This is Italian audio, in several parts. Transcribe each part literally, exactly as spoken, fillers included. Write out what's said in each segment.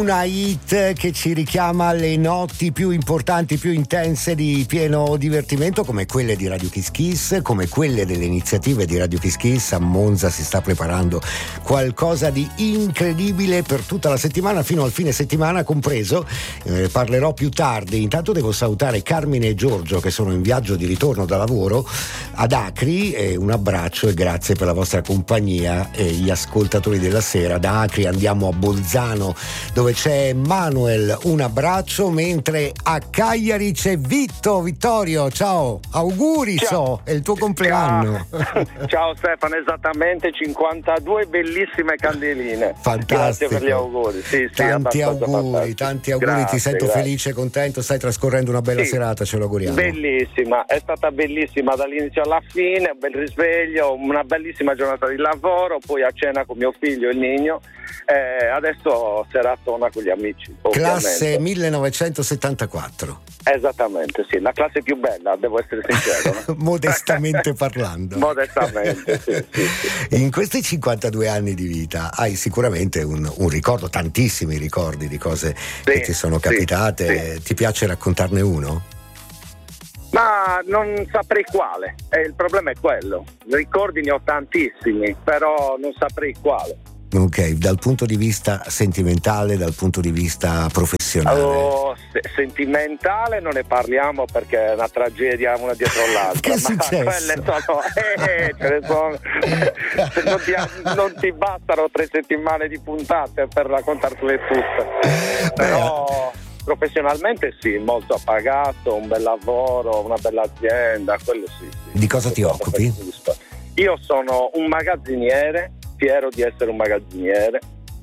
una hit che ci richiama alle notti più importanti, più intense, di pieno divertimento, come quelle di Radio Kiss Kiss, come quelle delle iniziative di Radio Kiss Kiss. A Monza si sta preparando qualcosa di incredibile per tutta la settimana, fino al fine settimana compreso. Eh, parlerò più tardi. Intanto devo salutare Carmine e Giorgio che sono in viaggio di ritorno da lavoro ad Acri. Eh, un abbraccio e grazie per la vostra compagnia, e gli ascoltatori della sera. Da Acri andiamo a Bolzano, dove c'è Manuel, un abbraccio, mentre a Cagliari c'è Vitto. Vittorio, ciao, auguri, ciao. So, è il tuo compleanno. Ciao, ciao Stefano, esattamente cinquantadue bellissime candeline. Fantastico. Grazie per gli auguri. Sì, sì, tanti auguri, fantastico. tanti auguri, grazie, ti sento grazie. felice, contento, stai trascorrendo una bella sì, serata, ce lo auguriamo. Bellissima, è stata bellissima dall'inizio alla fine, un bel risveglio, una bellissima giornata di lavoro, poi a cena con mio figlio il Nino. Eh, adesso seratona con gli amici. Classe millenovecentosettantaquattro. Esattamente, sì, la classe più bella, devo essere sincero. No? Modestamente parlando. Modestamente, sì, sì, sì. In questi cinquantadue anni di vita hai sicuramente un, un ricordo, tantissimi ricordi di cose sì, che ti sono capitate. Sì, sì. Ti piace raccontarne uno? Ma non saprei quale, eh, il problema è quello. Ricordi ne ho tantissimi, però non saprei quale. Ok, dal punto di vista sentimentale, dal punto di vista professionale? Oh, se- sentimentale non ne parliamo perché è una tragedia una dietro l'altra. Che è successo? Ma quelle sono, eh, ce ne sono non, ti, non ti bastano tre settimane di puntate per raccontartele tutte. Però professionalmente sì, molto appagato, un bel lavoro, una bella azienda, quello sì, sì. Di cosa ti occupi? Io sono un magazziniere, fiero di essere un magazziniere,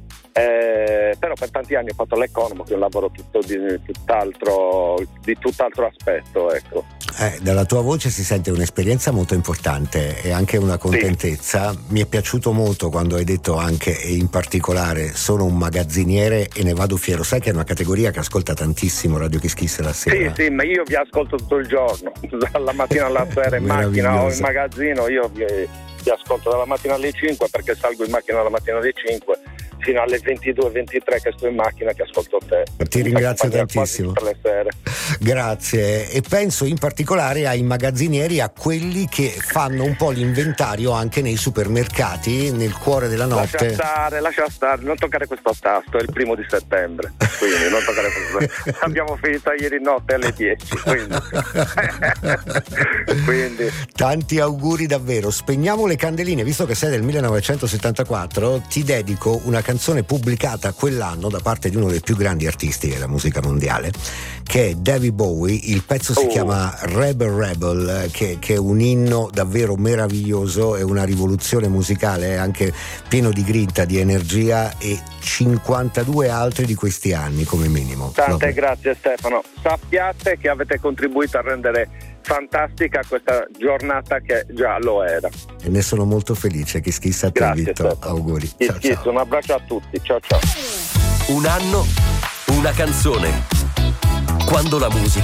eh, però per tanti anni ho fatto l'economo, che è un lavoro tutto di tutt'altro, di tutt'altro aspetto, ecco. Eh, dalla tua voce si sente un'esperienza molto importante e anche una contentezza. Sì. Mi è piaciuto molto quando hai detto anche e in particolare sono un magazziniere e ne vado fiero. Sai che è una categoria che ascolta tantissimo Radio Kiss Kiss la sera. Sì, sì, ma io vi ascolto tutto il giorno, dalla mattina alla sera in macchina o in magazzino, io vi, vi ascolto dalla mattina alle cinque perché salgo in macchina la mattina alle cinque fino alle ventidue ventitré che sto in macchina, che ascolto te. Ti ringrazio tantissimo. Le sere. Grazie. E penso in particolare ai magazzinieri, a quelli che fanno un po' l'inventario anche nei supermercati nel cuore della notte. Lascia stare, lascia stare, non toccare questo tasto, è il primo di settembre, quindi non toccare questo. Abbiamo finito ieri notte alle dieci, quindi. quindi tanti auguri davvero. Spegniamo le candeline, visto che sei del millenovecentosettantaquattro, ti dedico una canzone pubblicata quell'anno da parte di uno dei più grandi artisti della musica mondiale, che è David Bowie. Il pezzo si oh. chiama Rebel Rebel, che, che è un inno davvero meraviglioso, è una rivoluzione musicale, è anche pieno di grinta, di energia, e cinquantadue altri di questi anni come minimo. Tante no. grazie Stefano, sappiate che avete contribuito a rendere fantastica questa giornata che già lo era, e ne sono molto felice. Kiss Kiss a te, Vitto, auguri. Kiss ciao, Kiss, ciao. Un abbraccio a tutti, ciao ciao. Un anno, una canzone. Quando la musica